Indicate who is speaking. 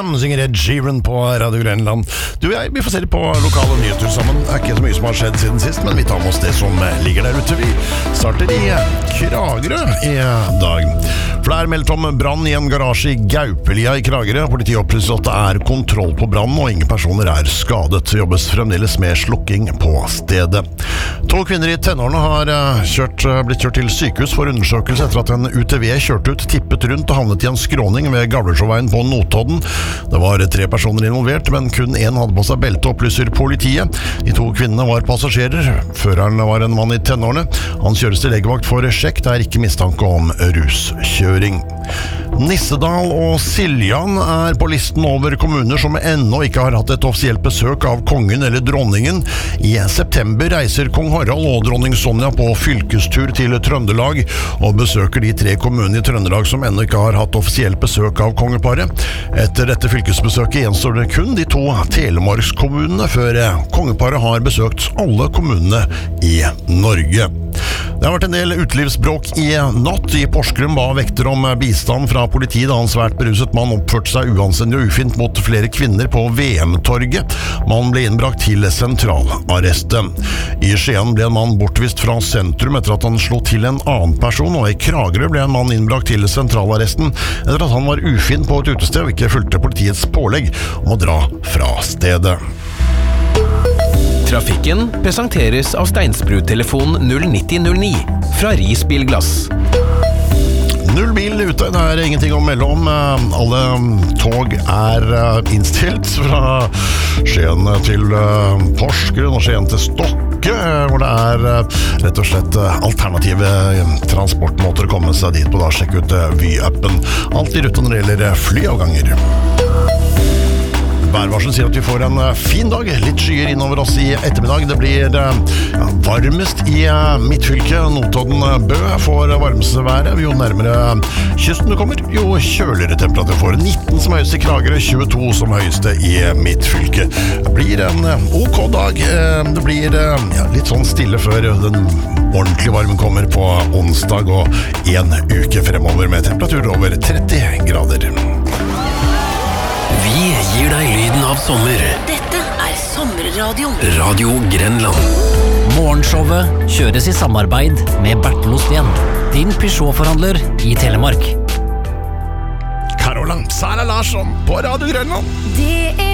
Speaker 1: Freedom synger Ed Sheeran på Radio Grenland. Du og jeg, vi får se litt på lokale nyheter sammen. Det ikke så mye som har skjedd siden sist, men vi tar med oss det som ligger der ute. Vi starter i Kragerø i dag. For det meldt om brann i en garasje i Gaupelia i Kragerø. Politiet opplyser at det er kontroll på brannen, og ingen personer er skadet. Det jobbes fremdeles med slukking på stedet. 2 kvinner i tenårene har blitt kjørt til sykehus for undersøkelse etter at en UTV kjørte ut, tippet rundt og havnet i en skråning ved Gavlersjåveien på Notodden. Det var 3 personer involvert, men kun 1 hadde på seg belte, opplyser politiet. De 2 kvinnene var passasjerer. Føreren var en mann i tenårene. Han kjøres til legevakt for sjekk. Det er ikke mistanke om ruskjøring. Nissedal og Siljan er på listen over kommuner som ennå ikke har hatt et offisielt besøk av kongen eller dronningen. I september reiser kong Harald og dronning Sonja på fylkestur til Trøndelag og besøker de 3 kommunene i Trøndelag som ennå ikke har hatt offisielt besøk av kongeparet. Etter dette fylkesbesøket gjenstår det kun de 2 telemarkskommunene før kongeparet har besøkt alle kommunene i Norge. Det har vært en del utelivsbråk i natt. I Porsgrunn ba vekter om bistand fra politiet da en svært beruset mann oppførte seg uanstendig og ufint mot flere kvinner på VM-torget. Mannen ble innbrakt til sentralarresten. I Skien ble en mann bortvist fra sentrum etter at han slo til en annen person, og i Kragerø ble en mann innbrakt til sentralarresten etter at han var ufint på et utested og ikke fulgte politiets pålegg om å dra fra stedet.
Speaker 2: Trafikken presenteres av Steinsbru-telefon 09009 fra Ris Bilglass.
Speaker 1: 0 bil ute, det er ingenting å melde om. Alle tog er innstilt fra Skien til Porsgrunn og Skien til Stokke, hvor det er rett og slett alternative transportmåter å komme seg dit på. Da sjekk ut Vy-appen. Alt i rute når det gjelder flyavganger. Værvarsel sier at vi får en fin dag, litt skyer innover oss i ettermiddag. Det blir varmest i midtfylket. Notodden Bø får varmeste været. Jo nærmere kysten du kommer, jo kjøligere temperatur får. 19 som høyeste i Kragerø, 22 som høyeste i midtfylket. Det blir en ok dag. Det blir litt sånn stille før den ordentlige varmen kommer på onsdag og 1 uke fremover med temperatur over 30 grader.
Speaker 3: Vi gir deg lyden av sommer.
Speaker 4: Dette er Sommerradio.
Speaker 3: Radio Grenland.
Speaker 5: Morgenshowet kjøres i samarbeid med Bertel Osten, din Peugeot-forhandler i Telemark.
Speaker 1: Carola Sara Larsson på Radio Grenland.
Speaker 4: Det er